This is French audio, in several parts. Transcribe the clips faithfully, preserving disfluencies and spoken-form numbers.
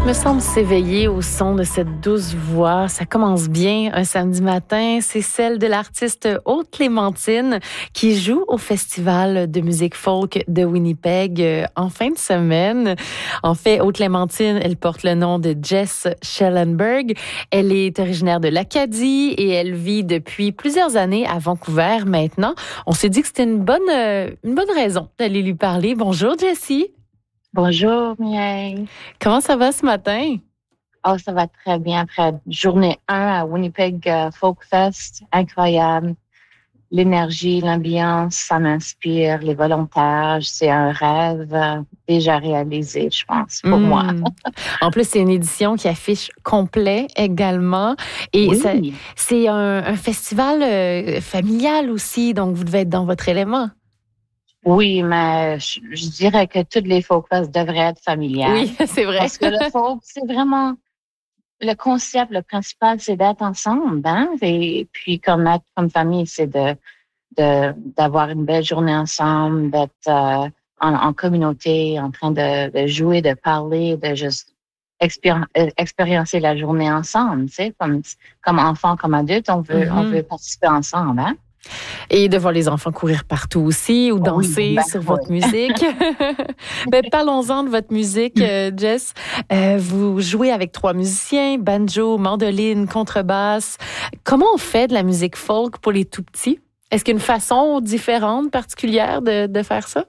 Me semble s'éveiller au son de cette douce voix. Ça commence bien un samedi matin. C'est celle de l'artiste Aude Clémentine qui joue au Festival de musique folk de Winnipeg en fin de semaine. En fait, Aude Clémentine, elle porte le nom de Jess Schellenberg. Elle est originaire de l'Acadie et elle vit depuis plusieurs années à Vancouver maintenant. On s'est dit que c'était une bonne, une bonne raison d'aller lui parler. Bonjour, Jessie. Bonjour, Mireille. Comment ça va ce matin? Oh, ça va très bien. Après journée un à Winnipeg uh, Folk Fest, incroyable. L'énergie, l'ambiance, ça m'inspire. Les volontaires, c'est un rêve uh, déjà réalisé, je pense, pour mmh. moi. En plus, c'est une édition qui affiche complet également. Et oui. ça, c'est un, un festival euh, familial aussi, donc vous devez être dans votre élément. Oui, mais je, je dirais que toutes les folk fests devraient être familiales. Oui, c'est vrai. Parce que le folk, c'est vraiment le concept, le principal, c'est d'être ensemble, hein. Et puis comme être comme famille, c'est de, de d'avoir une belle journée ensemble, d'être euh, en, en communauté, en train de, de jouer, de parler, de juste expéri- expériencer la journée ensemble, tu sais, comme comme enfant, comme adulte, on veut mm-hmm. on veut participer ensemble, hein. Et de voir les enfants courir partout aussi ou danser oui, ben, sur oui. votre musique. Ben, parlons-en de votre musique, euh, Jess. Euh, vous jouez avec trois musiciens, banjo, mandoline, contrebasse. Comment on fait de la musique folk pour les tout petits? Est-ce qu'il y a une façon différente, particulière de, de faire ça?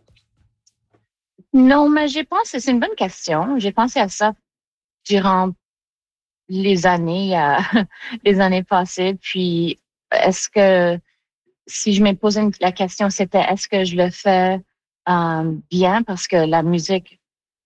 Non, mais j'ai pensé, c'est une bonne question. J'ai pensé à ça durant les années, euh, les années passées. Puis, est-ce que si je me posais la question, c'était est-ce que je le fais euh, bien parce que la musique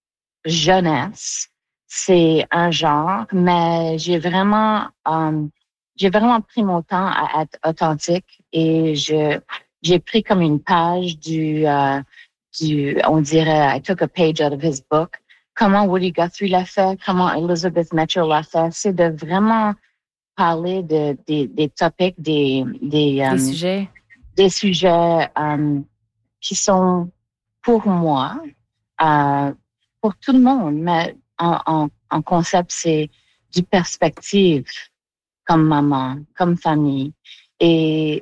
jeunesse, c'est un genre, mais j'ai vraiment, euh, j'ai vraiment pris mon temps à être authentique et je, j'ai pris comme une page du, euh, du, on dirait, I took a page out of his book. Comment Woody Guthrie l'a fait, comment Elizabeth Mitchell l'a fait, c'est de vraiment parler de, des, des topics, des, des, des um, sujets, des sujets um, qui sont pour moi, euh, pour tout le monde, mais en, en, en concept, c'est du perspective comme maman, comme famille. Et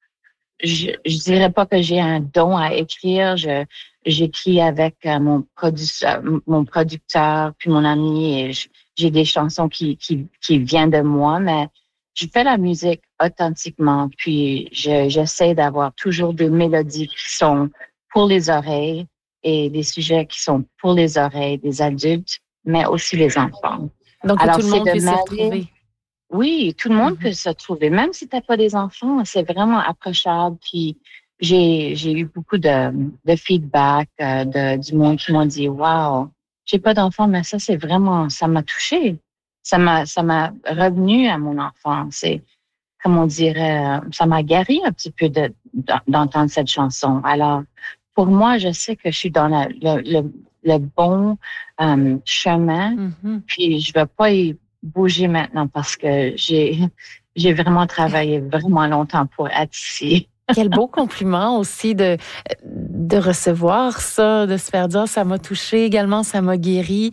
je, je dirais pas que j'ai un don à écrire. Je, j'écris avec euh, mon producteur, mon producteur puis mon ami et je, j'ai des chansons qui, qui, qui viennent de moi, mais je fais la musique authentiquement. Puis je, j'essaie d'avoir toujours des mélodies qui sont pour les oreilles et des sujets qui sont pour les oreilles des adultes, mais aussi les enfants. Donc que Alors, tout le monde puisse se retrouver. Oui, tout le monde mm-hmm. peut se trouver, même si t'as pas des enfants, c'est vraiment approchable. Puis j'ai j'ai eu beaucoup de de feedback euh, de du monde qui m'ont dit waouh, j'ai pas d'enfants, mais ça c'est vraiment ça m'a touché, ça m'a ça m'a revenu à mon enfance. C'est comme on dirait, ça m'a guéri un petit peu de, de d'entendre cette chanson. Alors pour moi, je sais que je suis dans la, le, le le bon euh, chemin. Mm-hmm. Puis je vais pas y bouger maintenant parce que j'ai j'ai vraiment travaillé vraiment longtemps pour être ici. Quel beau compliment aussi de de recevoir ça, de se faire dire ça m'a touché également, ça m'a guéri.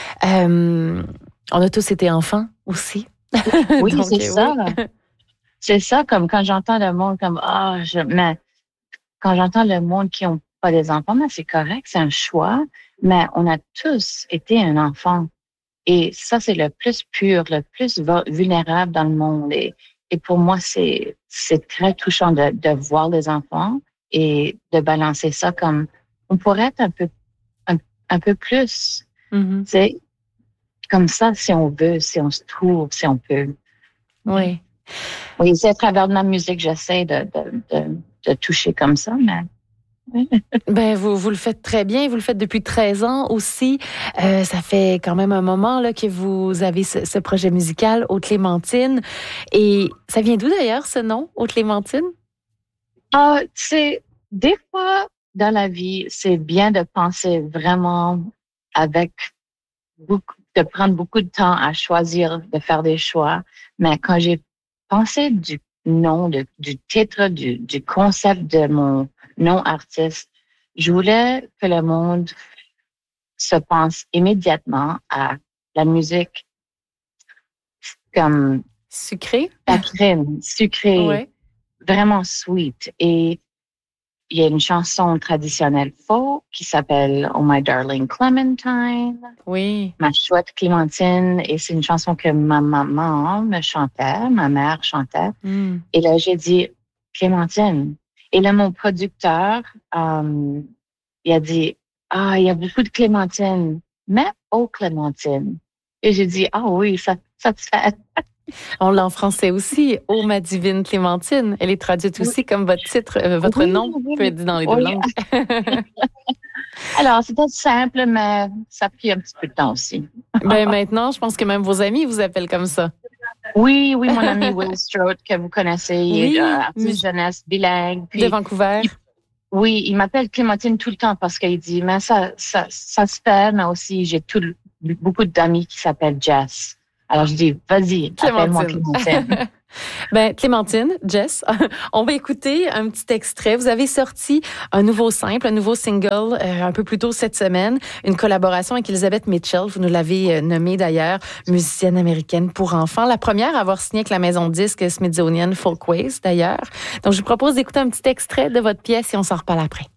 Euh, on a tous été enfants aussi. Oui, Donc, c'est euh, ça. Oui. C'est ça, comme quand j'entends le monde comme ah, oh, je mais quand j'entends le monde qui ont pas des enfants, mais c'est correct, c'est un choix. Mais on a tous été un enfant. Et ça, c'est le plus pur, le plus vulnérable dans le monde. Et, et pour moi, c'est, c'est très touchant de, de voir les enfants et de balancer ça comme, on pourrait être un peu, un, un peu plus, mm-hmm. tu sais, comme ça, si on veut, si on se trouve, si on peut. Oui. Oui, c'est à travers de ma musique, j'essaie de, de, de, de toucher comme ça, mais... Ben vous vous le faites très bien, vous le faites depuis treize ans aussi. Euh, ça fait quand même un moment là que vous avez ce, ce projet musical Aude Clémentine. Et ça vient d'où d'ailleurs ce nom Aude Clémentine? Ah, uh, c'est des fois dans la vie, c'est bien de penser vraiment avec beaucoup, de prendre beaucoup de temps à choisir de faire des choix. Mais quand j'ai pensé du nom, de, du titre, du, du concept de mon nom artiste, je voulais que le monde se pense immédiatement à la musique comme Sucré? saccharine, sucrée, Ouais. vraiment sweet. Et il y a une chanson traditionnelle folk qui s'appelle Oh My Darling Clementine, Oui. Ma chouette Clémentine. Et c'est une chanson que ma maman me chantait, ma mère chantait. Mm. Et là, j'ai dit Clémentine. Et là, mon producteur, euh, il a dit, ah, il y a beaucoup de Clémentine, mais oh Clémentine. Et j'ai dit, ah oui, ça, ça te fait. On l'a en français aussi. Oh, ma divine Clémentine. Elle est traduite Oui, aussi comme votre titre, euh, votre oui, nom peut oui, être dit dans les deux oui. langues. Alors, c'était simple, mais ça a pris un petit peu de temps aussi. Ben maintenant, je pense que même vos amis vous appellent comme ça. Oui, oui, mon ami Will Strode, que vous connaissez, il est euh, Oui, artiste mus- jeunesse bilingue. de Puis, Vancouver. il- oui, il m'appelle Clémentine tout le temps parce qu'il dit, mais ça, ça, ça se fait, mais aussi, j'ai tout, le- beaucoup d'amis qui s'appellent Jess. Alors, je dis, vas-y, appelle-moi Clémentine. Clémentine. Ben, Clémentine, Jess, on va écouter un petit extrait. Vous avez sorti un nouveau simple, un nouveau single euh, un peu plus tôt cette semaine, une collaboration avec Elizabeth Mitchell. Vous nous l'avez euh, nommée d'ailleurs, musicienne américaine pour enfants. La première à avoir signé avec la maison de disques Smithsonian Folkways d'ailleurs. Donc, je vous propose d'écouter un petit extrait de votre pièce et on s'en reparle après.